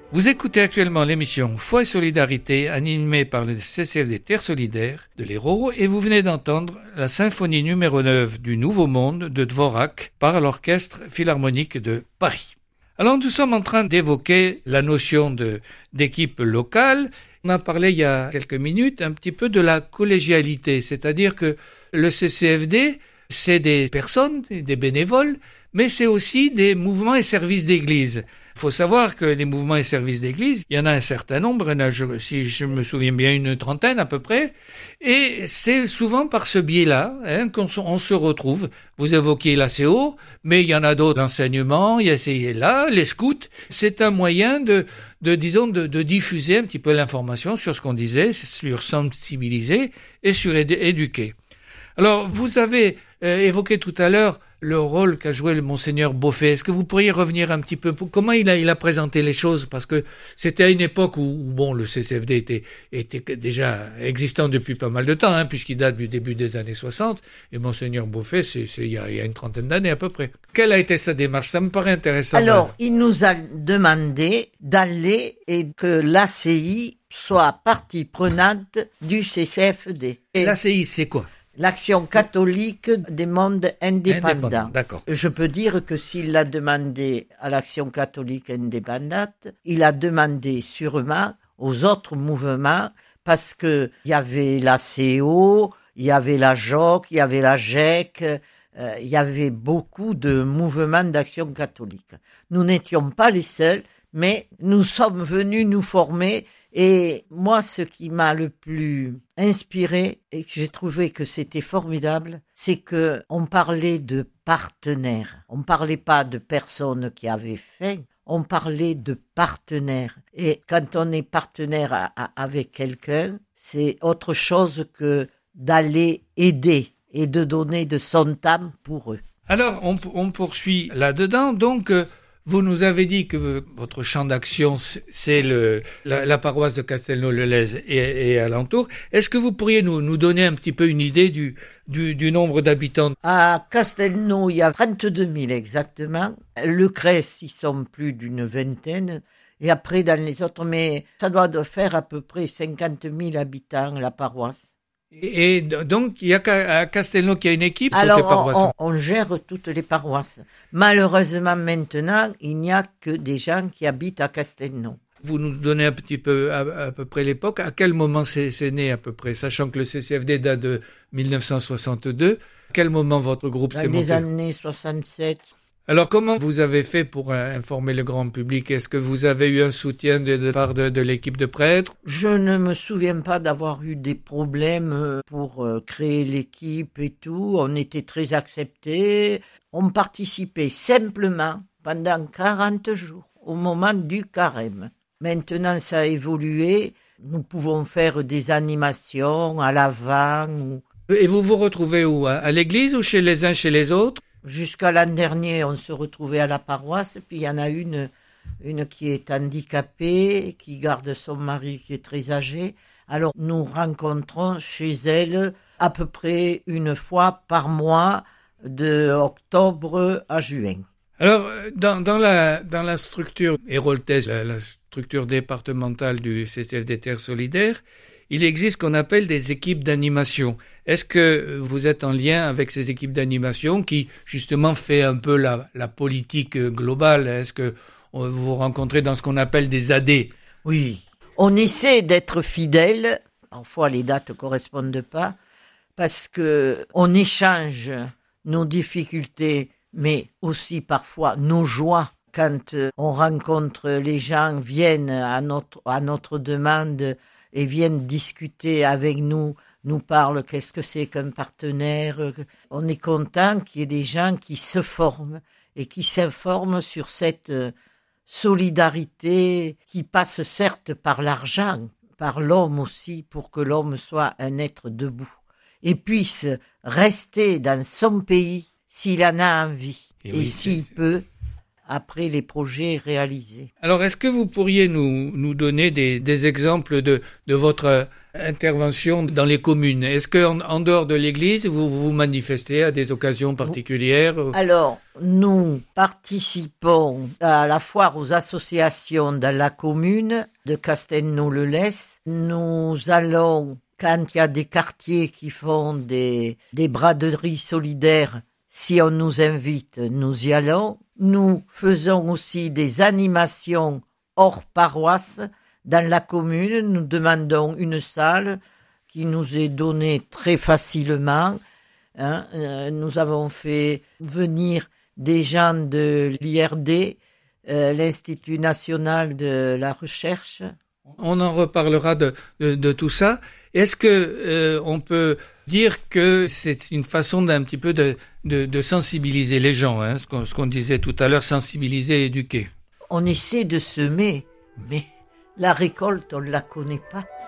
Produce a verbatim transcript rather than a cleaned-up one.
Vous écoutez actuellement l'émission Foi et Solidarité animée par le C C F D Terre Solidaire de l'Hérault et vous venez d'entendre la symphonie numéro neuf du Nouveau Monde de Dvorak par l'Orchestre Philharmonique de Paris. Alors nous sommes en train d'évoquer la notion de, d'équipe locale. On a parlé il y a quelques minutes un petit peu de la collégialité, c'est-à-dire que le C C F D, c'est des personnes, des bénévoles, mais c'est aussi des mouvements et services d'église. Il faut savoir que les mouvements et services d'église, il y en a un certain nombre, il y en a, si je me souviens bien, une trentaine à peu près, et c'est souvent par ce biais-là hein, qu'on on se retrouve. Vous évoquiez l'A C O, mais il y en a d'autres, l'enseignement, il y a ces, là, les scouts, c'est un moyen de, de disons, de, de diffuser un petit peu l'information sur ce qu'on disait, sur sensibiliser et sur édu- éduquer. Alors, vous avez euh, évoqué tout à l'heure le rôle qu'a joué le Monseigneur Beaufait. Est-ce que vous pourriez revenir un petit peu pour comment il a, il a présenté les choses? Parce que c'était à une époque où, où bon, le C C F D était, était déjà existant depuis pas mal de temps, hein, puisqu'il date du début des années soixante, et Monseigneur Beaufait, c'est, c'est il, y a, il y a une trentaine d'années à peu près. Quelle a été sa démarche? Ça me paraît intéressant. Alors, hein. il nous a demandé d'aller et que l'A C I soit partie prenante du C C F D. Et L'A C I, c'est quoi? L'Action catholique des mondes indépendants. Indépendant, d'accord. Je peux dire que s'il l'a demandé à l'Action catholique indépendante, il a demandé sûrement aux autres mouvements parce que il y avait l'A C O, il y avait la J O C, il y avait la G E C, euh, il y avait beaucoup de mouvements d'action catholique. Nous n'étions pas les seuls, mais nous sommes venus nous former. Et moi, ce qui m'a le plus inspiré et que j'ai trouvé que c'était formidable, c'est que on parlait de partenaires. On parlait pas de personnes qui avaient faim, on parlait de partenaires. Et quand on est partenaire à, à, avec quelqu'un, c'est autre chose que d'aller aider et de donner de son temps pour eux. Alors, on, on poursuit là-dedans, donc... Euh... Vous nous avez dit que votre champ d'action, c'est le, la, la paroisse de Castelnau-le-Lez et, et alentour. Est-ce que vous pourriez nous, nous donner un petit peu une idée du, du, du nombre d'habitants? À Castelnau, il y a trente-deux mille exactement. Le Crès, ils sont plus d'une vingtaine. Et après, dans les autres, mais ça doit faire à peu près cinquante mille habitants, la paroisse. Et donc, il y a à Castelnau qu'il y a une équipe? Alors, on, on, on gère toutes les paroisses. Malheureusement, maintenant, il n'y a que des gens qui habitent à Castelnau. Vous nous donnez un petit peu, à, à peu près l'époque. À quel moment c'est, c'est né à peu près? Sachant que le C C F D date de dix-neuf cent soixante-deux. À quel moment votre groupe Dans s'est monté? Dans les années soixante-sept. Alors, comment vous avez fait pour euh, informer le grand public? Est-ce que vous avez eu un soutien de, de part de, de l'équipe de prêtres? Je ne me souviens pas d'avoir eu des problèmes pour euh, créer l'équipe et tout. On était très acceptés. On participait simplement pendant quarante jours au moment du carême. Maintenant, ça a évolué. Nous pouvons faire des animations à l'avant. Ou... Et vous vous retrouvez où? À l'église ou chez les uns, chez les autres? Jusqu'à l'an dernier, on se retrouvait à la paroisse, puis il y en a une, une qui est handicapée, qui garde son mari qui est très âgé. Alors nous rencontrons chez elle à peu près une fois par mois, de octobre à juin. Alors, dans, dans, la, dans la structure héroltaise, la, la structure départementale du C C F D Terre Solidaire, il existe ce qu'on appelle des équipes d'animation. Est-ce que vous êtes en lien avec ces équipes d'animation qui, justement, fait un peu la, la politique globale? Est-ce que vous vous rencontrez dans ce qu'on appelle des A D? Oui, on essaie d'être fidèle. Parfois, les dates ne correspondent pas parce que on échange nos difficultés, mais aussi parfois nos joies. Quand on rencontre les gens, viennent à notre, à notre demande et viennent discuter avec nous, nous parlent qu'est-ce que c'est qu'un partenaire. On est content qu'il y ait des gens qui se forment et qui s'informent sur cette solidarité qui passe certes par l'argent, par l'homme aussi, pour que l'homme soit un être debout et puisse rester dans son pays s'il en a envie et, et oui, s'il c'est... peut après les projets réalisés. Alors, est-ce que vous pourriez nous, nous donner des, des exemples de, de votre intervention dans les communes. Est-ce qu'en en dehors de l'église, vous vous manifestez à des occasions particulières? Alors, nous participons à la foire aux associations dans la commune de Castelnau-le-Lez. Nous allons, quand il y a des quartiers qui font des, des braderies solidaires, si on nous invite, nous y allons. Nous faisons aussi des animations hors paroisse. Dans la commune, nous demandons une salle qui nous est donnée très facilement. Hein. Euh, nous avons fait venir des gens de l'I R D, euh, l'Institut national de la recherche. On en reparlera de, de, de tout ça. Est-ce que euh, on peut dire que c'est une façon d'un petit peu de, de, de sensibiliser les gens, hein, ce qu'on, ce qu'on disait tout à l'heure, sensibiliser, éduquer? On essaie de semer, mais la récolte, on ne la connaît pas.